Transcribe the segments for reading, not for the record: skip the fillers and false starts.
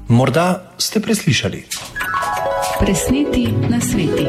Morda ste preslišali. Presneti nasveti.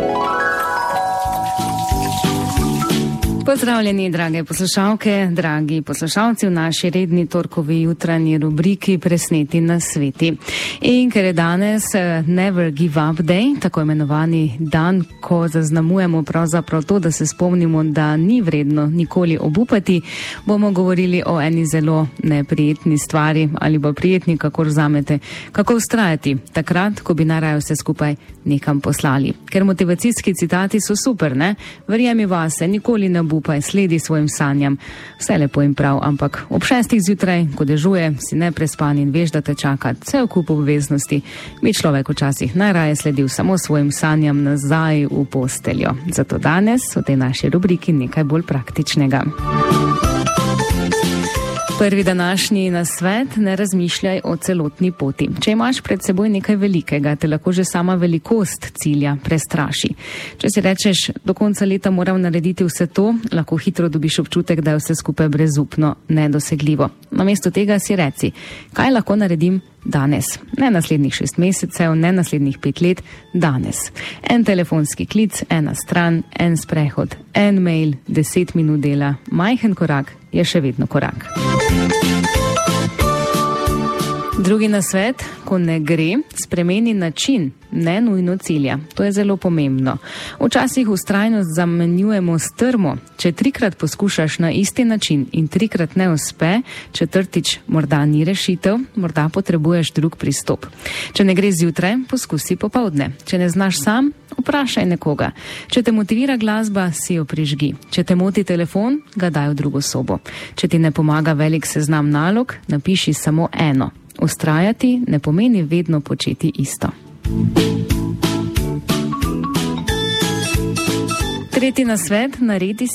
Pozdravljeni, drage poslušalke, dragi poslušalci v naši redni torkovi jutranji rubriki Presneti nasveti. In ker je danes Never Give Up Day, tako imenovani dan, ko zaznamujemo pravzaprav to, da se spomnimo, da ni vredno nikoli obupati, bomo govorili o eni zelo neprijetni stvari ali pa prijetni, kakor vzamete, kako vztrajati takrat, ko bi najraje vse skupaj nekam poslali. Ker motivacijski citati so super, ne? Verjemi vase, nikoli ne obupaj, sledi svojim sanjam. Vse lepo in prav, ampak ob 6. zjutraj, ko dežuje, si neprespan in veš, da te čaka cel kup obveznosti, bi človek včasih najraje sledil samo svojim sanjam nazaj v posteljo. Zato danes v tej naši rubriki nekaj bolj praktičnega. Prvi današnji nasvet: ne razmišljaj o celotni poti. Če imaš pred seboj nekaj velikega, te lahko že sama velikost cilja prestraši. Če si rečeš, do konca leta moram narediti vse to, lahko hitro dobiš občutek, da je vse skupaj brezupno, nedosegljivo. Namesto tega si reci, kaj lahko naredim danes. Ne naslednjih 6 mesecev, ne naslednjih 5 let, danes. En telefonski klic, ena stran, en sprehod, en mail, 10 minut dela, majhen korak je še vedno korak. Drugi nasvet: ko ne gre, spremeni način, ne nujno cilja. To je zelo pomembno. Včasih vztrajnost zamenjujemo s trmo. Če 3-krat poskušaš na isti način in 3-krat ne uspe, 4. morda ni rešitev, morda potrebuješ drug pristop. Če ne gre zjutraj, poskusi popoldne. Če ne znaš sam, vprašaj nekoga. Če te motivira glasba, si jo prižgi. Če te moti telefon, ga daj v drugo sobo. Če ti ne pomaga velik seznam nalog, napiši samo eno. Vztrajati ne pomeni vedno početi isto. Tretji nasvet: naredi